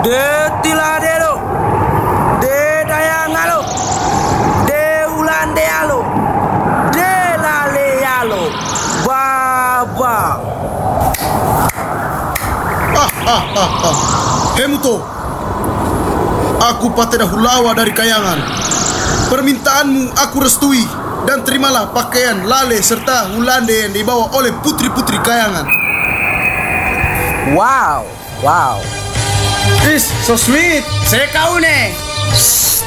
De tiladelo, de dayangalo, de ulandealo, de lalealo, baba. Hemuto, aku Pateda Hulawa dari Kayangan. Permintaanmu aku restui, dan terimalah pakaian Lale serta Hulande yang dibawa oleh putri-putri Kayangan. Wow, wow. Is so sweet. Saya kau nih.